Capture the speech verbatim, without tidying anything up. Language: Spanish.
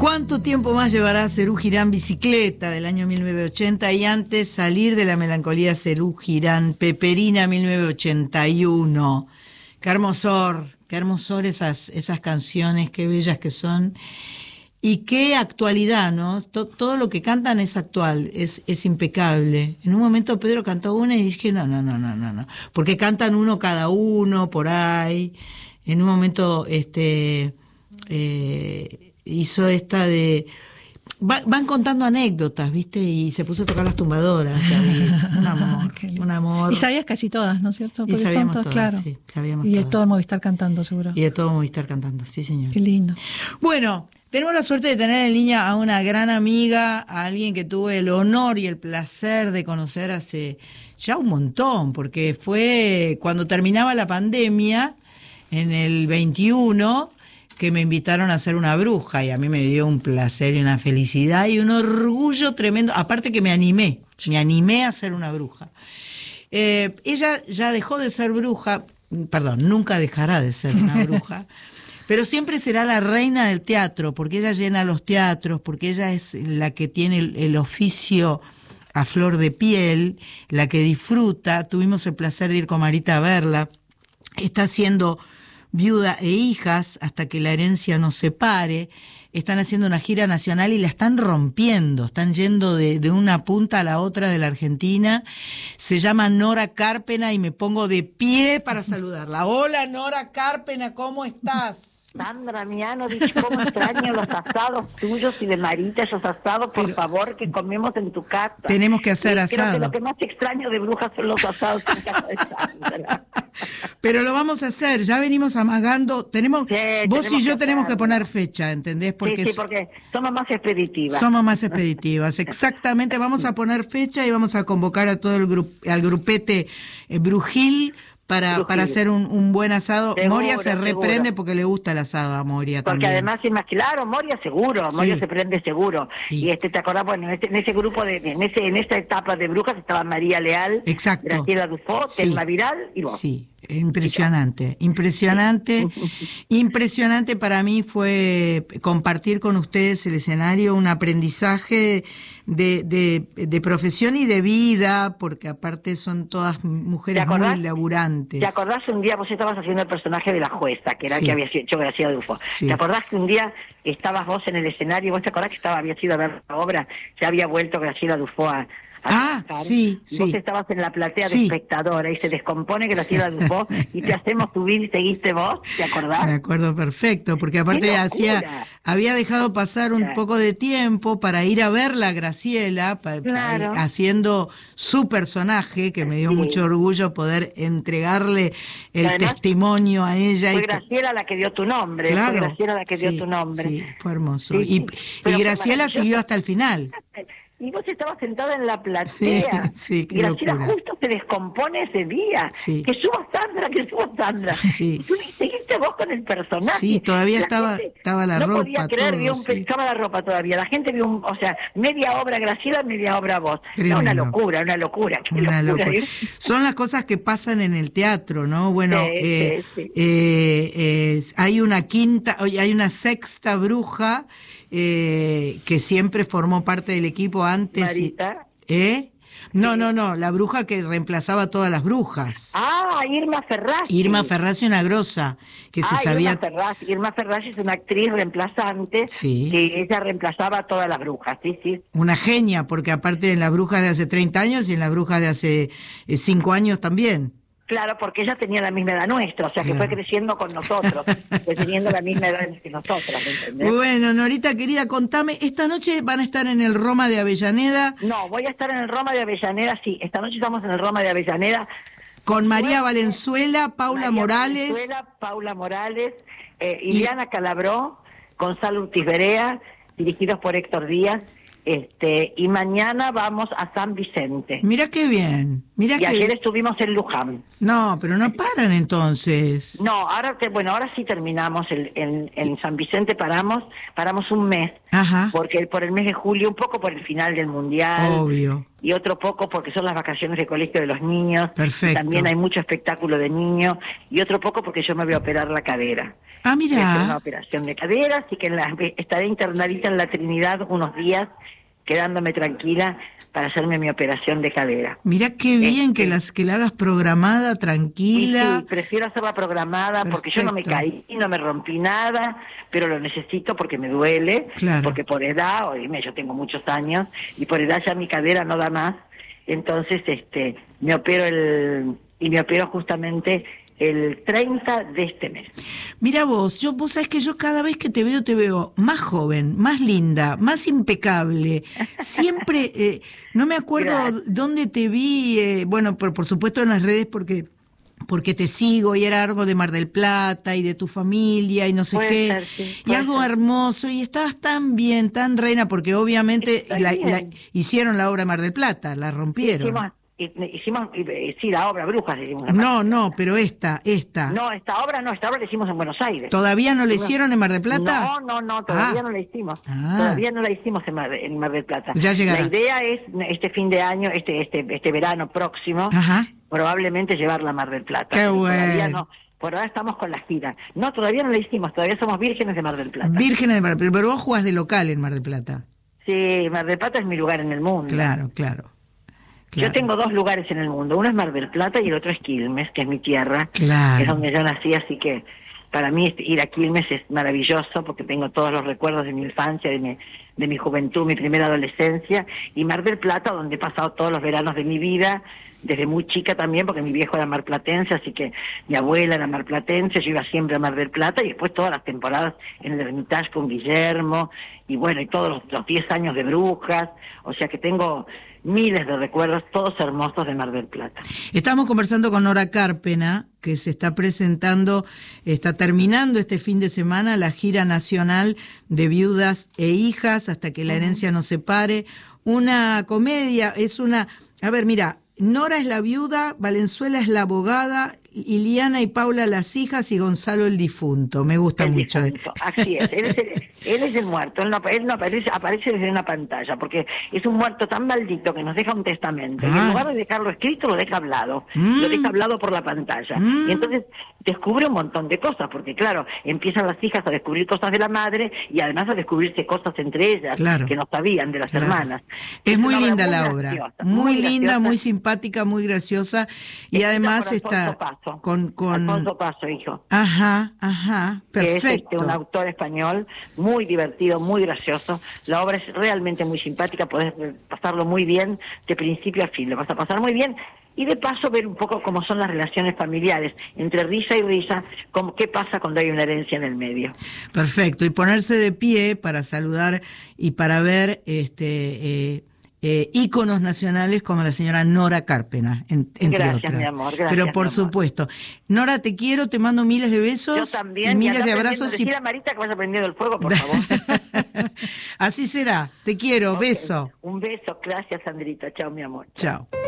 ¿Cuánto tiempo más llevará Serú Girán Bicicleta del año mil novecientos ochenta y antes Salir de la melancolía Serú Girán Peperina mil novecientos ochenta y uno? Qué hermosor, qué hermosor esas, esas canciones, qué bellas que son. Y qué actualidad, ¿no? Todo, todo lo que cantan es actual, es, es impecable. En un momento Pedro cantó una y dije, no, no, no, no, no, no. Porque cantan uno cada uno, por ahí. En un momento, este, eh, hizo esta de... Va, van contando anécdotas, ¿viste? Y se puso a tocar las tumbadoras, David. Un amor, un amor. Y sabías casi todas, ¿no es cierto? Porque y sabíamos son todas, todas, claro. Sí, sabíamos y de todas. todo Movistar cantando, seguro. Y de todo Movistar cantando, sí, señor. Qué lindo. Bueno, tenemos la suerte de tener en línea a una gran amiga, a alguien que tuve el honor y el placer de conocer hace ya un montón, porque fue cuando terminaba la pandemia, en el veintiuno, que me invitaron a ser una bruja, y a mí me dio un placer y una felicidad y un orgullo tremendo, aparte que me animé, me animé a ser una bruja. Eh, ella ya dejó de ser bruja, perdón, nunca dejará de ser una bruja, pero siempre será la reina del teatro, porque ella llena los teatros, porque ella es la que tiene el, el oficio a flor de piel, la que disfruta. Tuvimos el placer de ir con Marita a verla. Está haciendo Viuda e Hijas hasta que la herencia nos separe. Están haciendo una gira nacional y la están rompiendo, están yendo de, de una punta a la otra de la Argentina. Se llama Nora Carpena y me pongo de pie para saludarla. Hola Nora Carpena, ¿cómo estás? Sandra Mianovich, cómo extraño los asados tuyos y de Marita, esos asados, por Pero, favor, que comemos en tu casa. Tenemos que hacer asado. Creo que lo que más extraño de brujas son los asados en casa de Sandra. Pero lo vamos a hacer, ya venimos amagando, tenemos, sí, vos tenemos y yo que tenemos hacerlo. que poner fecha, ¿entendés? Porque sí, sí, porque somos más expeditivas. Somos más expeditivas, exactamente, vamos a poner fecha y vamos a convocar a todo el grupo, al grupete eh, brujil, Para, Brujil. para hacer un, un buen asado. Seguro, Moria se reprende seguro. Porque le gusta el asado a Moria porque también. además es más claro, Moria seguro, Moria Sí. se prende seguro. Sí. Y este te acordás, bueno, en, este, en ese grupo de, en ese, en esa etapa de brujas estaba María Leal, Exacto. Graciela Dufo, Sí. Telma Viral y vos. Sí, impresionante, impresionante, impresionante para mí fue compartir con ustedes el escenario, un aprendizaje de, de, de profesión y de vida, porque aparte son todas mujeres muy laburantes. ¿Te acordás un día, vos estabas haciendo el personaje de la jueza, que era Sí. el que había hecho Graciela Dufo? Sí. ¿Te acordás que un día estabas vos en el escenario, vos te acordás que estaba, había ido a ver la obra, ya había vuelto Graciela Dufo a... Ah, sí, y vos sí. estabas en la platea Sí. de espectadora y se descompone Graciela Dufo y te hacemos subir y seguiste vos, ¿te acordás? Me acuerdo perfecto, porque aparte ¡Qué hacía, locura! había dejado pasar un Claro. poco de tiempo para ir a verla a Graciela, pa- Claro. pa- haciendo su personaje, que me dio Sí. mucho orgullo poder entregarle el Además, testimonio a ella. Fue y Graciela la que dio tu nombre, Claro, fue Graciela la que sí, dio tu nombre. sí, fue hermoso. Sí, y sí. y Pero fue Graciela maravilloso. siguió hasta el final. Y vos estabas sentada en la platea. Sí, sí, qué y Graciela locura. justo se descompone ese día. Sí. Que suba Sandra, que suba Sandra. Sí. Y tú seguiste vos con el personaje. Sí, todavía La estaba- gente estaba la no ropa, podía creer, todo, vio un, sí. estaba la ropa todavía. La gente vio, un, o sea, media obra Graciela, media obra vos. No, Tremendo. una locura, una locura. Qué Una locura. locura. Son las cosas que pasan en el teatro, ¿no? Bueno, Sí, eh, sí, sí. eh, eh, hay una quinta, hay una sexta bruja eh, que siempre formó parte del equipo antes. Marita. Y, ¿eh? No, no, no, la bruja que reemplazaba a todas las brujas. Ah, Irma Ferraz. Irma Ferraz, una grosa, que se Ah, sabía... Irma Ferraz. Irma Ferraz es una actriz reemplazante Sí. que ella reemplazaba a todas las brujas, sí, sí. Una genia, porque aparte en las brujas de hace treinta años y en las brujas de hace cinco años también. Claro, porque ella tenía la misma edad nuestra, o sea que Claro. fue creciendo con nosotros, fue teniendo la misma edad que nosotras, ¿me entendés? Bueno, Norita querida, contame, esta noche van a estar en el Roma de Avellaneda No, voy a estar en el Roma de Avellaneda, sí, esta noche estamos en el Roma de Avellaneda. con María Bueno, Valenzuela, Paula María Morales. Valenzuela, Paula Morales, eh, Ileana Calabró, Gonzalo Urtiz Berea, dirigidos por Héctor Díaz, este, y mañana vamos a San Vicente. Mira qué bien. Mirá y que... ayer estuvimos en Luján. No, pero no paran entonces. No, ahora te, bueno, ahora sí terminamos el, en, en San Vicente paramos, paramos un mes, Ajá. porque por el mes de julio, un poco por el final del mundial, obvio, y otro poco porque son las vacaciones de colegio de los niños. Perfecto. También hay mucho espectáculo de niños, y otro poco porque yo me voy a operar la cadera. Ah, Voy a hacer una mira. operación de cadera, así que en la, estaré internadita en la Trinidad unos días, quedándome tranquila para hacerme mi operación de cadera. Mirá qué bien Este, que las que la hagas programada, Y tranquila. sí, prefiero hacerla programada porque yo no me Perfecto. caí, no me rompí nada, pero lo necesito porque me duele, Claro. porque por edad, oíme, yo tengo muchos años, y por edad ya mi cadera no da más, entonces este me opero el y me opero justamente el treinta de este mes. Mira vos, yo vos sabés que yo cada vez que te veo, te veo más joven, más linda, más impecable. Siempre, eh, no me acuerdo Gracias. dónde te vi, eh, bueno, por, por supuesto en las redes porque porque te sigo y era algo de Mar del Plata y de tu familia y no sé Puede qué, ser, sí, y puede algo ser. hermoso, y estabas tan bien, tan reina, porque obviamente Está la, bien. la- hicieron la obra de Mar del Plata, la rompieron. Hicimos, hi- hicimos y- sí, la obra Brujas hicimos. No, no, pero esta, esta. No, esta obra no, esta obra la hicimos en Buenos Aires. ¿Todavía no la Hicimos- hicieron en Mar del Plata? No, no, no, todavía Ah. no la hicimos. Ah. Todavía no la hicimos en Mar, en Mar del Plata. Ya llegará. La idea es este fin de año, este este este verano próximo, Ajá. probablemente llevarla a Mar del Plata. Qué Pero Todavía bueno. no. Por ahora estamos con la gira. No, todavía no la hicimos, todavía somos vírgenes de Mar del Plata. Vírgenes de Mar del Plata, pero vos jugás de local en Mar del Plata. Sí, Mar del Plata es mi lugar en el mundo. Claro, claro. Yo tengo dos lugares en el mundo, uno es Mar del Plata y el otro es Quilmes, que es mi tierra, Claro. que es donde yo nací, así que para mí este- ir a Quilmes es maravilloso porque tengo todos los recuerdos de mi infancia, de mi, de mi juventud, mi primera adolescencia, y Mar del Plata, donde he pasado todos los veranos de mi vida, desde muy chica también, porque mi viejo era marplatense, así que mi abuela era marplatense, yo iba siempre a Mar del Plata, y después todas las temporadas en el Hermitage con Guillermo, y bueno, y todos los, los diez años de Brujas, o sea que tengo miles de recuerdos, todos hermosos de Mar del Plata. Estamos conversando con Nora Carpena, que se está presentando, está terminando este fin de semana la gira nacional de Viudas e Hijas hasta que la herencia nos separe. Una comedia, es una... A ver, mira, Nora es la viuda, Valenzuela es la abogada, Iliana y Paula las hijas y Gonzalo el difunto. Me gusta El mucho. difunto, así es, él es el, él es el muerto, él no, él no aparece, aparece desde una pantalla, porque es un muerto tan maldito que nos deja un testamento, y Ah. en lugar de dejarlo escrito, lo deja hablado, Mm. lo deja hablado por la pantalla, Mm. y entonces descubre un montón de cosas, porque claro, empiezan las hijas a descubrir cosas de la madre, y además a descubrirse cosas entre ellas, Claro. que no sabían de las Claro. hermanas. Es muy una linda muy la obra, graciosa, muy linda, graciosa. muy simpática, muy graciosa, y Escrita además por está Alfonso Paso. con... con... Alfonso Paso, hijo. Ajá, ajá, Que es perfecto. este, un autor español muy divertido, muy gracioso. La obra es realmente muy simpática, podés pasarlo muy bien de principio a fin, lo vas a pasar muy bien. Y de paso ver un poco cómo son las relaciones familiares, entre risa y risa, como qué pasa cuando hay una herencia en el medio. Perfecto, y ponerse de pie para saludar y para ver este eh, eh, íconos nacionales como la señora Nora Carpena, en, entre Gracias, otras. mi amor, gracias, Pero por mi amor. supuesto. Nora, te quiero, te mando miles de besos Yo también, y miles anda de aprendiendo, abrazos. Y... decile a Marita que vaya prendiendo el fuego, por favor. Así será. Te quiero, Ok. beso. Un beso, gracias, Sandrita. Chao, mi amor. Chao.